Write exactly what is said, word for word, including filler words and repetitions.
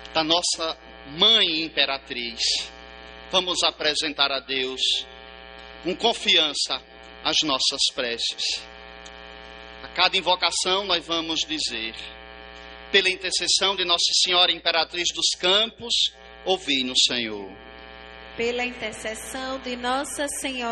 da nossa Mãe Imperatriz, vamos apresentar a Deus com confiança as nossas preces. A cada invocação nós vamos dizer: pela intercessão de Nossa Senhora Imperatriz dos Campos, ouvi-nos, Senhor. Pela intercessão de Nossa Senhora